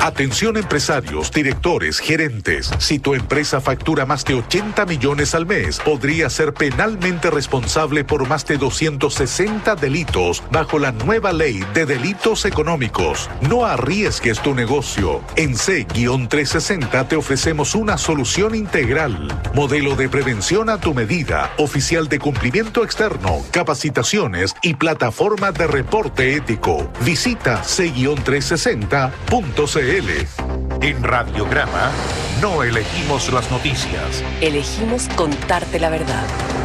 Atención empresarios, directores, gerentes. Si tu empresa factura más de 80 millones al mes, podría ser penalmente responsable por más de 260 delitos bajo la nueva ley de delitos económicos. No arriesgues tu negocio. En C-360 te ofrecemos una solución integral. Modelo de prevención a tu medida, oficial de cumplimiento externo, capacitaciones y plataforma de reporte ético. Visita c-360.cl. En Radiograma no elegimos las noticias. Elegimos contarte la verdad.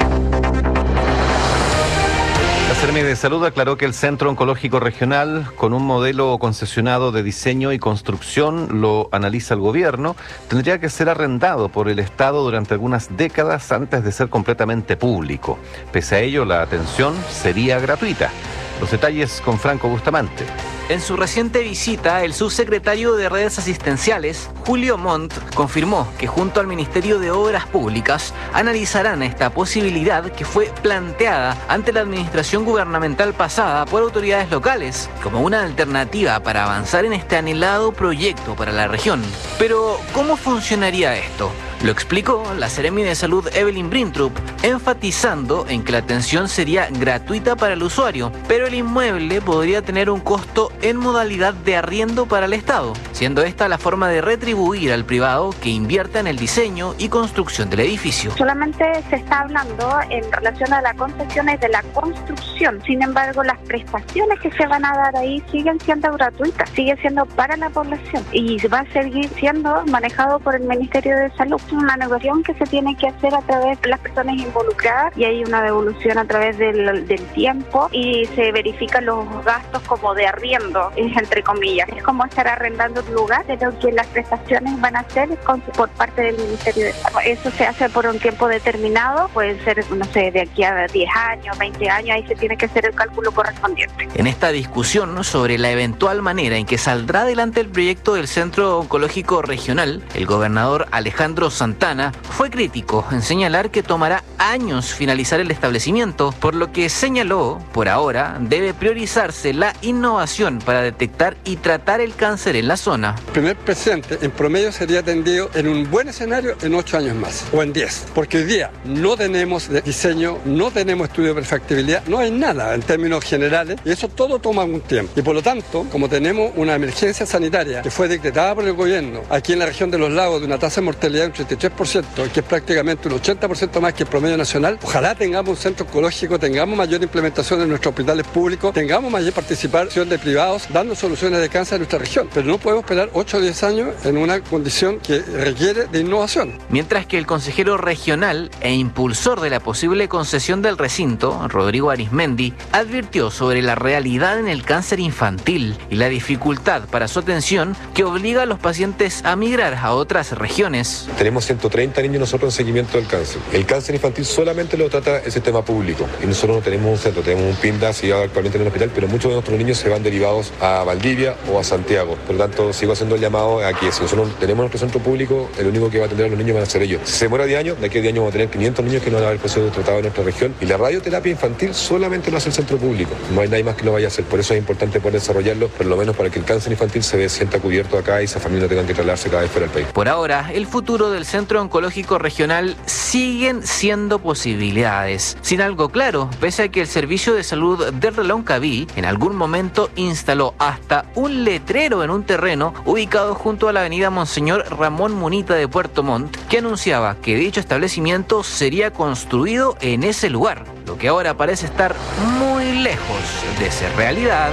La Seremi de Salud aclaró que el Centro Oncológico Regional, con un modelo concesionado de diseño y construcción, lo analiza el gobierno, tendría que ser arrendado por el Estado durante algunas décadas antes de ser completamente público. Pese a ello, la atención sería gratuita. Los detalles con Franco Bustamante. En su reciente visita, el subsecretario de Redes Asistenciales, Julio Montt, confirmó que junto al Ministerio de Obras Públicas analizarán esta posibilidad que fue planteada ante la administración gubernamental pasada por autoridades locales como una alternativa para avanzar en este anhelado proyecto para la región. Pero, ¿cómo funcionaría esto? Lo explicó la Seremi de Salud Evelyn Brintrup, enfatizando en que la atención sería gratuita para el usuario, pero el inmueble podría tener un costo en modalidad de arriendo para el Estado, siendo esta la forma de retribuir al privado que invierta en el diseño y construcción del edificio. Solamente se está hablando en relación a las concesiones de la construcción. Sin embargo, las prestaciones que se van a dar ahí siguen siendo gratuitas, siguen siendo para la población y va a seguir siendo manejado por el Ministerio de Salud. Una negociación que se tiene que hacer a través de las personas involucradas y hay una devolución a través del tiempo y se verifican los gastos como de arriendo, entre comillas. Es como estar arrendando un lugar, pero que las prestaciones van a ser por parte del Ministerio de Salud. Eso se hace por un tiempo determinado, puede ser, no sé, de aquí a 10 años, 20 años, ahí se tiene que hacer el cálculo correspondiente. En esta discusión sobre la eventual manera en que saldrá adelante el proyecto del Centro Oncológico Regional, el gobernador Alejandro Santana fue crítico en señalar que tomará años finalizar el establecimiento, por lo que señaló, por ahora, debe priorizarse la innovación para detectar y tratar el cáncer en la zona. El primer paciente en promedio sería atendido en un buen escenario en 8 años más, o en 10, porque hoy día no tenemos diseño, no tenemos estudio de perfectibilidad, no hay nada en términos generales, y eso todo toma un tiempo. Y por lo tanto, como tenemos una emergencia sanitaria que fue decretada por el gobierno aquí en la región de los lagos de una tasa de mortalidad de un 33%, que es prácticamente un 80% más que el promedio nacional, ojalá tengamos un centro oncológico, tengamos mayor implementación en nuestros hospitales públicos, tengamos mayor participación de privados, dando soluciones de cáncer en nuestra región. Pero no podemos esperar 8 o 10 años en una condición que requiere de innovación. Mientras que el consejero regional e impulsor de la posible concesión del recinto, Rodrigo Arismendi, advirtió sobre la realidad en el cáncer infantil y la dificultad para su atención que obliga a los pacientes a migrar a otras regiones. Tenemos 130 niños nosotros en seguimiento del cáncer. El cáncer infantil solamente lo trata el sistema público y nosotros no tenemos un centro, tenemos un PINDA situado actualmente en el hospital, pero muchos de nuestros niños se van derivados a Valdivia o a Santiago. Por lo tanto, sigo haciendo el llamado a que si nosotros tenemos nuestro centro público, el único que va a atender a los niños van a ser ellos. Si se demora 10 años, de aquí a 10 años vamos a tener 500 niños que no van a haber sido tratados en nuestra región y la radioterapia infantil solamente lo hace el centro público. No hay nadie más que lo vaya a hacer. Por eso es importante poder desarrollarlo, por lo menos para que el cáncer infantil se sienta cubierto acá y esas familias no tengan que trasladarse cada vez fuera del país. Por ahora, el futuro del Centro Oncológico Regional siguen siendo posibilidades, sin algo claro, pese a que el Servicio de Salud de Reloncaví en algún momento instaló hasta un letrero en un terreno ubicado junto a la avenida Monseñor Ramón Munita de Puerto Montt, que anunciaba que dicho establecimiento sería construido en ese lugar, lo que ahora parece estar muy lejos de ser realidad.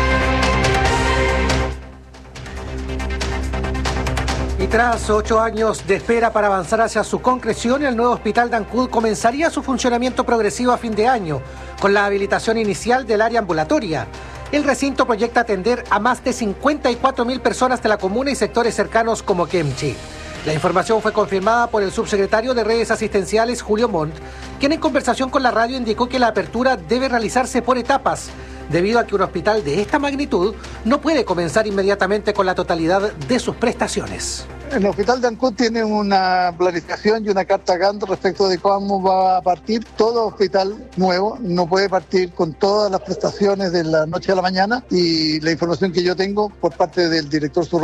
Y tras 8 años de espera para avanzar hacia su concreción, el nuevo hospital de Ancud comenzaría su funcionamiento progresivo a fin de año, con la habilitación inicial del área ambulatoria. El recinto proyecta atender a más de 54.000 personas de la comuna y sectores cercanos como Kemchi. La información fue confirmada por el subsecretario de Redes Asistenciales, Julio Montt, quien en conversación con la radio indicó que la apertura debe realizarse por etapas, debido a que un hospital de esta magnitud no puede comenzar inmediatamente con la totalidad de sus prestaciones. El hospital de Ancud tiene una planificación y una carta gantt respecto de cómo va a partir. Todo hospital nuevo no puede partir con todas las prestaciones de la noche a la mañana, y la información que yo tengo por parte del director